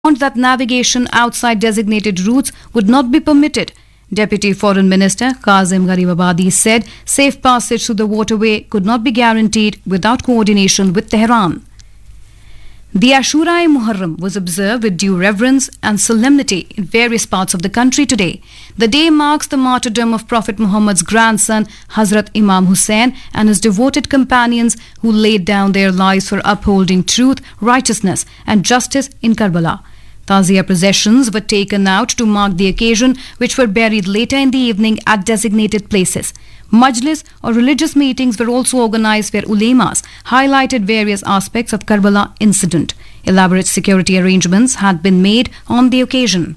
that navigation outside designated routes would not be permitted. Deputy Foreign Minister Kazim Garibabadi said safe passage through the waterway could not be guaranteed without coordination with Tehran. The Ashura-e-Muharram was observed with due reverence and solemnity in various parts of the country today. The day marks the martyrdom of Prophet Muhammad's grandson, Hazrat Imam Hussain, and his devoted companions who laid down their lives for upholding truth, righteousness, and justice in Karbala. Tazia processions were taken out to mark the occasion, which were buried later in the evening at designated places. Majlis or religious meetings were also organized where ulemas highlighted various aspects of Karbala incident. Elaborate security arrangements had been made on the occasion.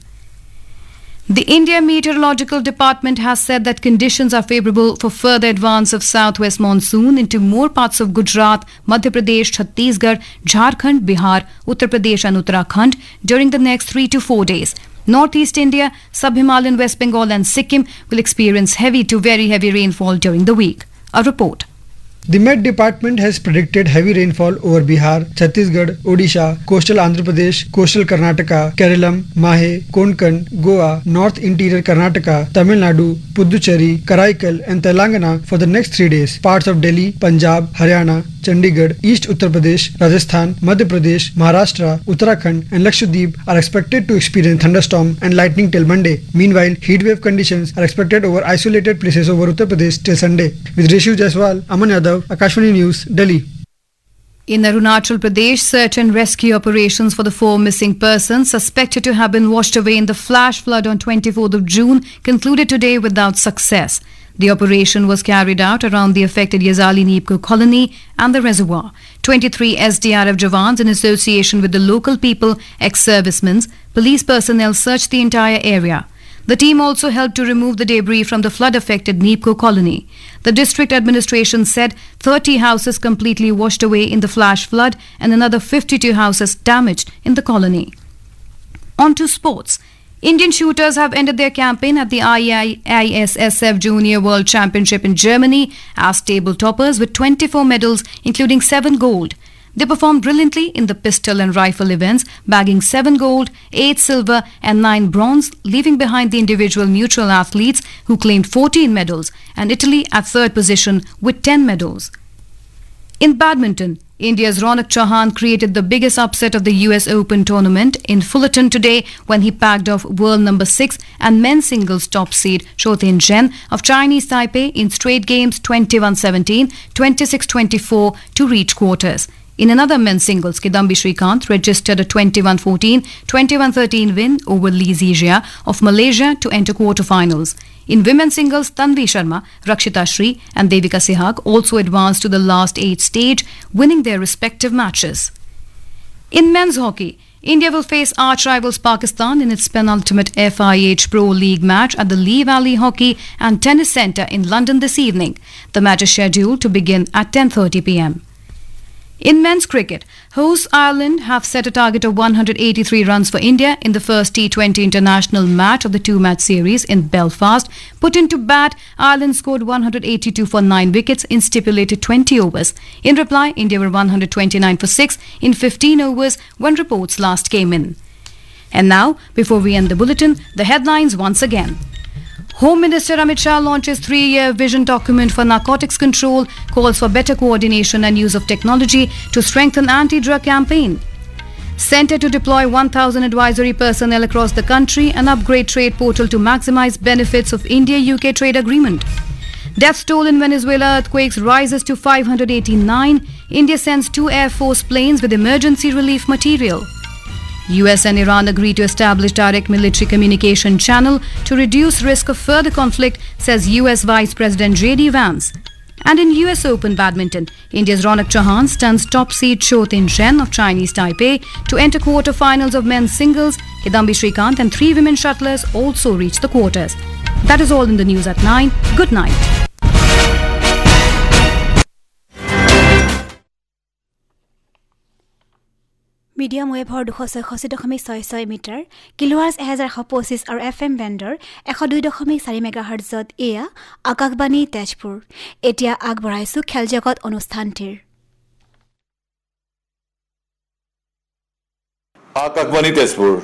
The India Meteorological Department has said that conditions are favourable for further advance of southwest monsoon into more parts of Gujarat, Madhya Pradesh, Chhattisgarh, Jharkhand, Bihar, Uttar Pradesh and Uttarakhand during the next 3 to 4 days. Northeast India, Sub-Himalayan West Bengal and Sikkim will experience heavy to very heavy rainfall during the week. A report. The Met Department has predicted heavy rainfall over Bihar, Chhattisgarh, Odisha, coastal Andhra Pradesh, coastal Karnataka, Kerala, Mahe, Konkan, Goa, North Interior Karnataka, Tamil Nadu, Puducherry, Karaikal and Telangana for the next 3 days. Parts of Delhi, Punjab, Haryana, Chandigarh, East Uttar Pradesh, Rajasthan, Madhya Pradesh, Maharashtra, Uttarakhand and Lakshadweep are expected to experience thunderstorm and lightning till Monday. Meanwhile, heatwave conditions are expected over isolated places over Uttar Pradesh till Sunday. With Reshu Jaiswal, Aman Yadav, Akashvani News, Delhi. In Arunachal Pradesh, search and rescue operations for the 4 missing persons suspected to have been washed away in the flash flood on 24th of June concluded today without success. The operation was carried out around the affected Yazali Neepko colony and the reservoir. 23 SDRF Jawans in association with the local people, ex-servicemen, police personnel searched the entire area. The team also helped to remove the debris from the flood-affected Neepko colony. The district administration said 30 houses completely washed away in the flash flood and another 52 houses damaged in the colony. On to sports. Indian shooters have ended their campaign at the IISSF Junior World Championship in Germany as table toppers with 24 medals, including 7 gold. They performed brilliantly in the pistol and rifle events, bagging 7 gold, 8 silver and 9 bronze, leaving behind the individual neutral athletes who claimed 14 medals and Italy at 3rd position with 10 medals. In badminton, India's Ronak Chauhan created the biggest upset of the US Open tournament in Fullerton today when he packed off world number 6 and men's singles top seed Shoutin Zhen of Chinese Taipei in straight games 21-17, 26-24 to reach quarters. In another men's singles, Kidambi Srikanth registered a 21-14, 21-13 win over Lee Zijia of Malaysia to enter quarterfinals. In women's singles, Tanvi Sharma, Rakshita Shri and Devika Sehag also advanced to the last 8 stage, winning their respective matches. In men's hockey, India will face arch rivals Pakistan in its penultimate FIH Pro League match at the Lee Valley Hockey and Tennis Centre in London this evening. The match is scheduled to begin at 10:30 p.m. In men's cricket, hosts Ireland have set a target of 183 runs for India in the first T20 international match of the 2-match series in Belfast. Put into bat, Ireland scored 182 for 9 wickets in stipulated 20 overs. In reply, India were 129 for 6 in 15 overs when reports last came in. And now, before we end the bulletin, the headlines once again. Home Minister Amit Shah launches 3-year vision document for narcotics control, calls for better coordination and use of technology to strengthen anti-drug campaign. Centre to deploy 1,000 advisory personnel across the country and upgrade trade portal to maximize benefits of India-UK trade agreement. Death toll in Venezuela earthquakes rises to 589. India sends 2 Air Force planes with emergency relief material. US and Iran agree to establish direct military communication channel to reduce risk of further conflict, says US Vice President J.D. Vance. And in US Open badminton, India's Ronak Chauhan stuns top seed Shoutin Zhen of Chinese Taipei to enter quarter-finals of men's singles. Kidambi Srikanth and 3 women shuttlers also reached the quarters. That is all in the news at 9. Good night. Medium ৱেভৰ 286.66 metre, কিলোৱাৰ্ছ 1025 আৰু FM বেণ্ডৰ 102.4 মেগাহাৰ্টজত এয়া আকাশবাণী তেজপুৰ। এতিয়া আগবঢ়াইছো খেল জগত অনুষ্ঠানটিৰ। আকাশবাণী তেজপুৰ